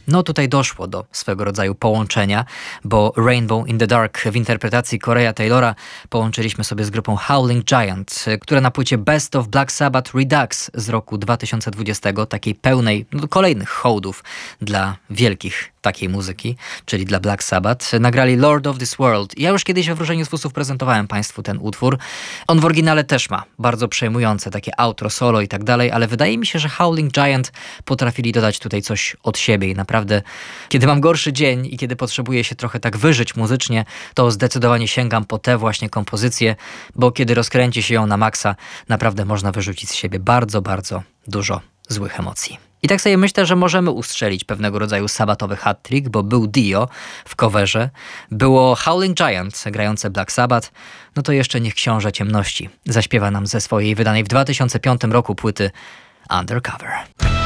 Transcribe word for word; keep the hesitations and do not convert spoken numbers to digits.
No tutaj doszło do swego rodzaju połączenia, bo Rainbow in the Dark w interpretacji Correya Taylora połączyliśmy sobie z grupą Howling Giant, która na płycie Best of Black Sabbath Redux z roku dwa tysiące dwudziestego, takiej pełnej no, kolejnych hołdów dla wielkich takiej muzyki, czyli dla Black Sabbath, nagrali Lord of this World. Ja już kiedyś we Wróżeniu z Fusów prezentowałem Państwu ten utwór. On w oryginale też ma bardzo przejmujące takie outro, solo i tak dalej, ale wydaje mi się, że Howling Giant potrafili dodać tutaj coś od siebie i naprawdę, kiedy mam gorszy dzień i kiedy potrzebuję się trochę tak wyżyć muzycznie, to zdecydowanie sięgam po te właśnie kompozycje, bo kiedy rozkręci się ją na maksa, naprawdę można wyrzucić z siebie bardzo, bardzo dużo złych emocji. I tak sobie myślę, że możemy ustrzelić pewnego rodzaju sabbatowy hat-trick, bo był Dio w coverze, było Howling Giant grające Black Sabbath, no to jeszcze niech Książę Ciemności zaśpiewa nam ze swojej wydanej w dwa tysiące piątym roku płyty Undercover.